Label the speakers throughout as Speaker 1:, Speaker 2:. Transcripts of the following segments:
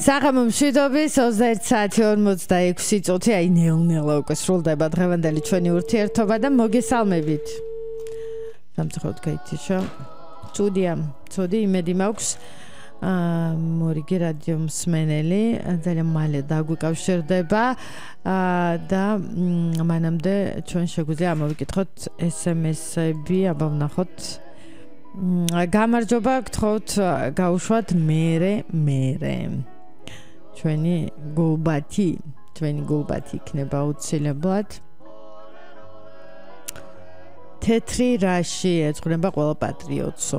Speaker 1: საღამო მშვიდობის 21:46 წუთი აი ნელ-ნელა უკვე სრულდება დღევანდელი ჩვენი ურთიერთობა და მოგესალმებით. სამწუხაროდ გაითიშა. ცუდი იმედი მაქვს. მორიგი რადიო მსმენელი ძალიან მალე დაგვიკავშირდება და მანამდე ჩვენ შეგვიძლია ამოვიკითხოთ SMS-ები, აბა ვნახოთ. გამარჯობა, გთხოვთ გაუშვათ მერე. ჩვენი გულბათი იქნება აუცილებლად. თეთრი რაში ეძღვნება ყველა პატრიოტსო.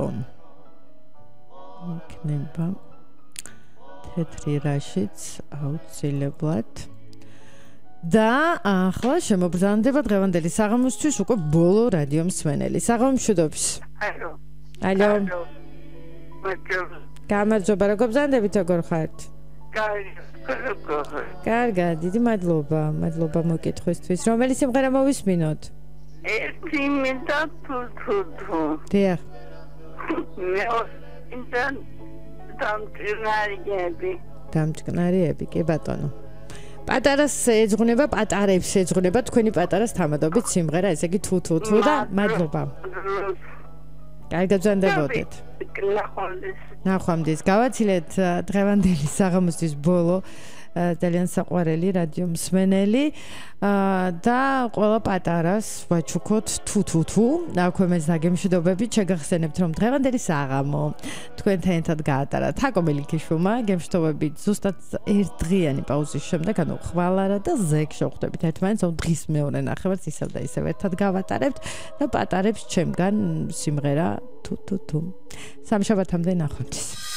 Speaker 1: იქნება თეთრი რაშიც აუცილებლად. და ახლა შემობრძანდება დღევანდელი საღამოსთვის უკვე ბოლო რადიო მსმენელი. საღამო მშვიდობის. ალო. გამარჯობა, როგორ ბრძანდებით, როგორ ხართ? კარგად, დიდი მადლობა მოკითხვისთვის. რომელი სიმღერა მოვისმინოთ?
Speaker 2: ერთი მინდა თუ.
Speaker 1: დიახ. დამჭკნარიები, კი ბატონო. პატარას ეძღვნება, პატარებს ეძღვნება თქვენი პატარას თამადობით სიმღერა, ესე იგი თუ და მადლობა. კარგად ბრძანდებოდეთ. ნახვამდის. გავაცილეთ დღევანდელი საღამოსთვის ბოლო ძალიან საყვარელი რადიო მსმენელი და ყველა პატარას ვაჩუქოთ თუ. აქვე მეც დაგემშვიდობებით, შეგახსენებთ რომ დღევანდელი საღამო თქვენთან ერთად გაატარა თაკო მელიქიშვილმა, გემშვიდობებით ზუსტად ერთდღიანი პაუზის შემდეგ, ანუ ხვალარა და ზეგ შევხვდებით ერთმანეთს, დღის მეორე ნახევარს ისევ და ისევ ერთად გავატარებთ და პატარებს ჩემგან სიმღერა თუ. სამშაბათამდე ნახვამდის.